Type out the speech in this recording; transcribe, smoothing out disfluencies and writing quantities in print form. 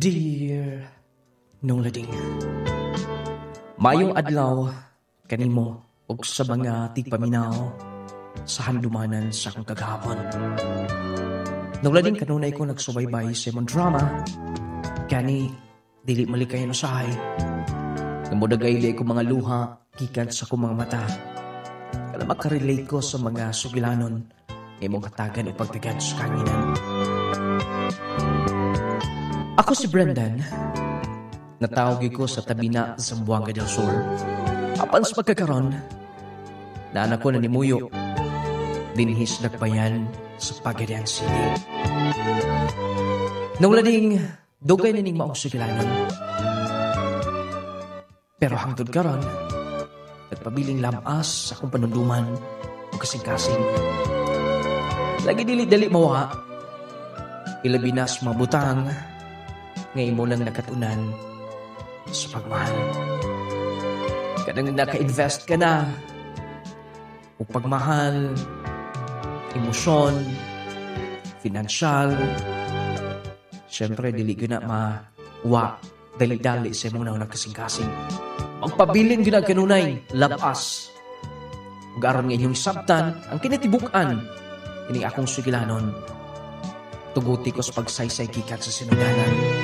Dear nung lading, mayong adlaw kanimo ug sa mga tigpaminaw sa handumanan sa akong kagahapon. Nung lading kanunay ko nagsubaybay sa imong drama, kani dili malikayan usahay. Namudagay di ko mga luha gikan sa akong mga mata. Kala makarelate ko sa mga sugilanon imong hatagan o pagtagad sa kanginan. Ako si Brendan. Natawag ko sa tabi na sa Zamboanga del Sur. Apan sa pagkakaroon, na anak ko na ni Muyo, dinhis nagbayan sa Pagadian City. Nung lading, dugay na ning maong sugilanon. Pero hangtod karon, nagpabiling lamas sa akong panunduman o kasing-kasing. Lagi dili-dali mawa, ilabi na sa mga butang, ngayon mo lang nakatunan sa pagmahal. Kadang naka-invest ka na o pagmahal, emosyon, financial. Siyempre, dili ko na mawa dali-dali sa mong naunang kasing-kasing. Magpabilin ko na kanunay, lapas. Mag-aram nga inyong sabtan, ang kinatibukan, ini akong sugilanon. Tuguti ko sa pagsaysay gikan sa sinudanan.